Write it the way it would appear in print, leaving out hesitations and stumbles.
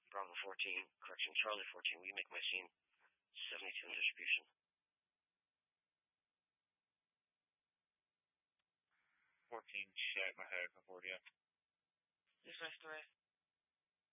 Bravo 14, correction, Charlie 14, will you make my scene 72 in distribution? 14, check my head for 40. Yes, rest away.